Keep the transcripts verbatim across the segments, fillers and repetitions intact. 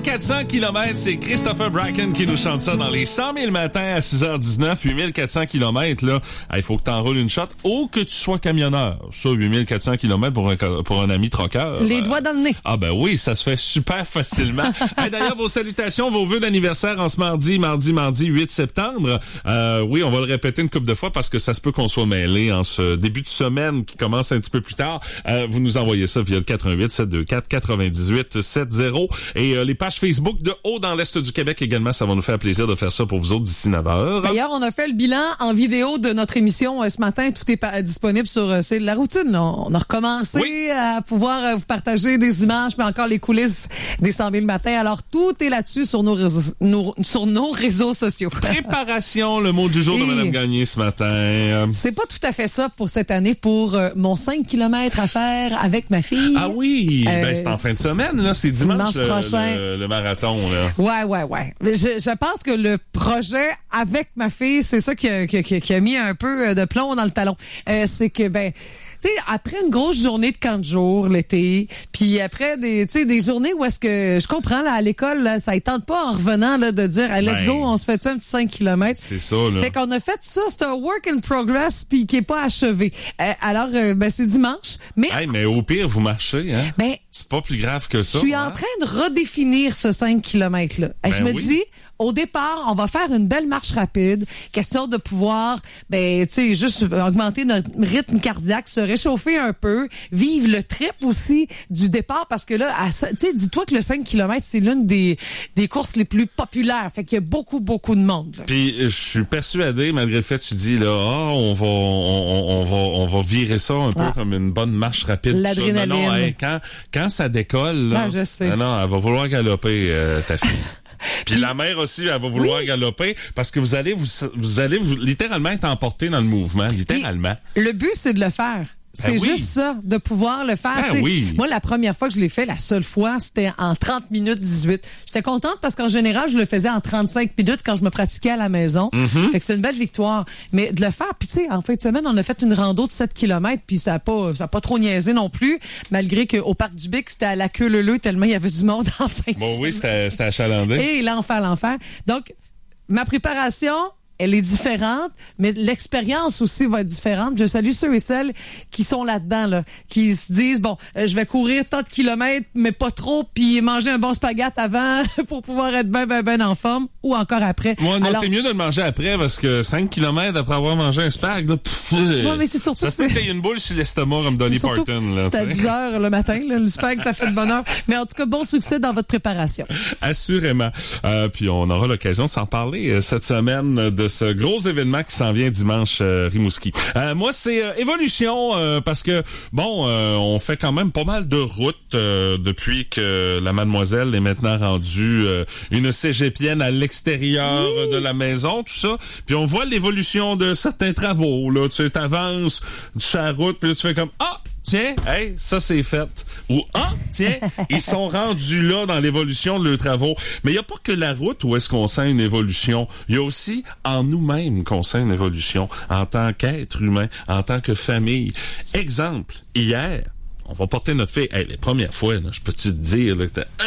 quatre cents kilomètres, c'est Christopher Bracken qui nous chante ça dans les cent mille matins à six heures dix-neuf. huit mille quatre cents kilomètres, là, il faut que tu enroules une shot ou que tu sois camionneur. Ça, huit mille quatre cents kilomètres pour un, pour un ami troqueur. Les doigts dans le nez. Ah ben oui, ça se fait super facilement. Hey, d'ailleurs, vos salutations, vos vœux d'anniversaire en ce mardi, mardi, mardi huit septembre. Euh, oui, on va le répéter une couple de fois parce que ça se peut qu'on soit mêlé en ce début de semaine qui commence un petit peu plus tard. Euh, vous nous envoyez ça via le quatre un huit sept deux quatre quatre-vingt-dix-huit soixante et euh, les pages Facebook de Haut dans l'Est du Québec également. Ça va nous faire plaisir de faire ça pour vous autres d'ici neuf heures. D'ailleurs, on a fait le bilan en vidéo de notre émission euh, ce matin. Tout est pa- disponible sur euh, c'est la routine. Là. On a recommencé oui. à pouvoir euh, vous partager des images, mais encore les coulisses des cent mille matins. Alors, tout est là-dessus sur nos réseaux, nos, sur nos réseaux sociaux. Préparation, le mot du jour et... de Mme Gagné ce matin. C'est pas tout à fait ça pour cette année, pour euh, mon cinq kilomètres à faire avec ma fille. Ah oui, euh, ben c'est en fin de semaine, là, c'est dimanche, dimanche le, prochain. Le, le marathon. Là. Ouais, ouais, ouais. Je, je pense que le projet avec ma fille, c'est ça qui a, qui, qui, qui a mis un peu de plomb dans le talon. Euh, c'est que, ben... Tu sais, après une grosse journée de camp de jour l'été, puis après des, tu sais, des journées où est-ce que je comprends là à l'école, là, ça ne tente pas en revenant là de dire, hey, let's ben, go, on se fait un petit cinq kilomètres. C'est ça là. Fait qu'on a fait ça, c'est un work in progress puis qui est pas achevé. Euh, alors, euh, ben c'est dimanche, mais hey, mais au pire vous marchez, hein. Ben c'est pas plus grave que ça. Je suis hein? en train de redéfinir ce cinq kilomètres là. Ben, je me oui. dis. Au départ, on va faire une belle marche rapide, question de pouvoir, ben, tu sais, juste augmenter notre rythme cardiaque, se réchauffer un peu, vivre le trip aussi du départ, parce que là, tu sais, dis-toi que le cinq kilomètres, c'est l'une des des courses les plus populaires, fait qu'il y a beaucoup, beaucoup de monde. Là. Puis, je suis persuadé, malgré le fait, tu dis, là, ah, on va, on, on va, on va virer ça un peu ah. comme une bonne marche rapide. L'adrénaline. Non, non, hey, quand, quand ça décolle, là, ah, je sais. non, non, elle va vouloir galoper, euh, ta fille. Puis, Puis la mère aussi, elle va vouloir oui. galoper parce que vous allez vous, vous allez vous, littéralement être emporté dans le mouvement, littéralement. Puis, le but, c'est de le faire. C'est ben oui. juste ça, de pouvoir le faire. Ben oui. Moi, la première fois que je l'ai fait, la seule fois, c'était en trente minutes dix-huit. J'étais contente parce qu'en général, je le faisais en trente-cinq minutes quand je me pratiquais à la maison. Mm-hmm. Fait que c'est une belle victoire. Mais de le faire, puis tu sais, en fin de semaine, on a fait une rando de sept kilomètres, puis ça a pas, ça a pas trop niaisé non plus, malgré qu'au Parc du Bic, c'était à la queue leu-leu tellement il y avait du monde en fin de bon, semaine. Oui, c'était, c'était achalandé. Et l'enfer, l'enfer. Donc, ma préparation... elle est différente, mais l'expérience aussi va être différente. Je salue ceux et celles qui sont là-dedans, là, qui se disent, bon, euh, je vais courir tant de kilomètres, mais pas trop, puis manger un bon spaghette avant pour pouvoir être ben, ben, ben en forme, ou encore après. Moi, non, Alors, c'est mieux de le manger après, parce que cinq kilomètres après avoir mangé un spag, là, pff, ouais, mais c'est surtout ça se peut qu'il y ait une boule sur l'estomac comme Dolly Parton. Là, c'est à dix heures le matin, là, le spag, ça fait de bonne heure. Mais en tout cas, bon succès dans votre préparation. Assurément. Euh, puis on aura l'occasion de s'en parler euh, cette semaine de ce gros événement qui s'en vient dimanche euh, Rimouski. Euh, moi, c'est euh, Évolution euh, parce que, bon, euh, on fait quand même pas mal de routes euh, depuis que la mademoiselle est maintenant rendue euh, une cégepienne à l'extérieur oui. de la maison, tout ça. Puis on voit l'évolution de certains travaux. Là, tu sais, t'avances sur la route, puis là, tu fais comme « Ah! » Tiens, hey, ça c'est fait. Ou ah, tiens, ils sont rendus là dans l'évolution de leurs travaux. Mais il n'y a pas que la route où est-ce qu'on sent une évolution. Il y a aussi en nous-mêmes qu'on sent une évolution en tant qu'être humain, en tant que famille. Exemple, hier, on va porter notre fille. Hey, les premières fois, là, je peux-tu te dire là, que ah,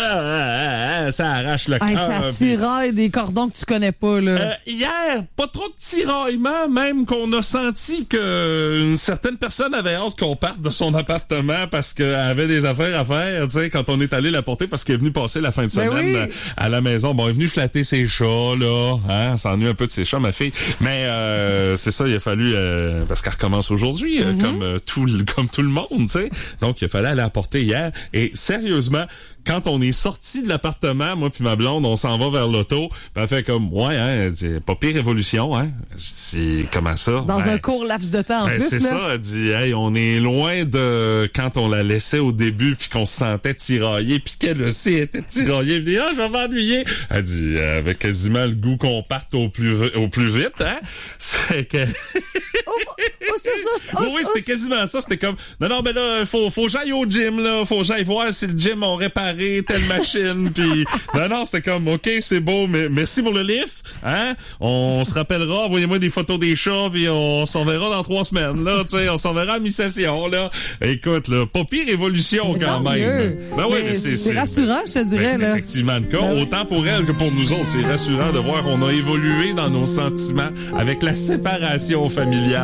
ah, ah, ça arrache le hey, cœur. Ça tiraille des cordons que tu connais pas. Là. Euh, hier, pas trop de tiraillement, même qu'on a senti que une certaine personne avait hâte qu'on parte de son appartement parce qu'elle avait des affaires à faire, tu sais, quand on est allé la porter parce qu'elle est venue passer la fin de semaine ben oui. à la maison. Bon, elle est venue flatter ses chats, là, hein, s'ennuie un peu de ses chats, ma fille. Mais euh, c'est ça, il a fallu, euh, parce qu'elle recommence aujourd'hui, euh, mm-hmm. comme euh, tout, comme tout le monde, tu sais. Donc, il a fallu aller la porter hier. Et sérieusement, quand on est sorti de l'appartement, moi puis ma blonde, on s'en va vers l'auto, puis elle fait comme, ouais, hein, elle dit, pas pire évolution, hein. C'est comment ça? Dans ben, un court laps de temps en ben, plus, c'est là. ça, elle dit, hey, on est loin de quand on la laissait au début, puis qu'on se sentait tiraillé, puis qu'elle aussi était tiraillée. Elle dit, ah, je vais m'ennuyer. Elle dit, euh, avec quasiment le goût qu'on parte au plus au plus vite, hein. C'est que... au, ous, oui, oui, c'était quasiment ça. C'était comme, non, non, ben là, faut, faut que j'aille au gym, là. Faut que j'aille voir si le gym a réparé telle machine. Puis, non, non, c'était comme, OK, c'est beau, mais merci pour le lift. Hein? On se rappellera, envoyez-moi des photos des chats, puis on s'en verra dans trois semaines, là. Tu sais, on s'en verra à mi-session, là. Écoute, là, pas pire évolution mais quand même. Mieux. Ben oui, mais mais c'est, c'est rassurant, je te dirais, ben, c'est là. effectivement le cas. Ben oui. Autant pour elle que pour nous autres, c'est rassurant de voir qu'on a évolué dans nos sentiments avec la séparation familiale.